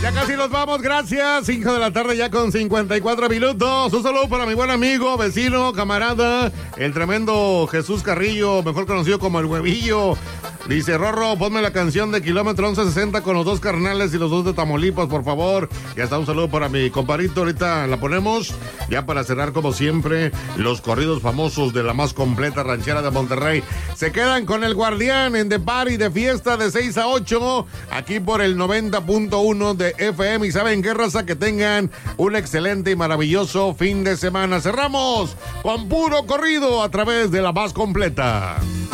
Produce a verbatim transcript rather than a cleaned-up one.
Ya casi nos vamos, gracias. cinco de la tarde ya con cincuenta y cuatro minutos. Un saludo para mi buen amigo, vecino, camarada, el tremendo Jesús Carrillo, mejor conocido como el Huevillo. Dice, Rorro, ponme la canción de Kilómetro once sesenta con los dos carnales y los dos de Tamaulipas, por favor. Ya está, un saludo para mi compadrito, ahorita la ponemos. Ya para cerrar, como siempre, los corridos famosos de la más completa ranchera de Monterrey. Se quedan con el Guardián en The Party de fiesta de seis a ocho, aquí por el noventa punto uno de F M. Y saben qué, raza, que tengan un excelente y maravilloso fin de semana. Cerramos con puro corrido a través de la más completa.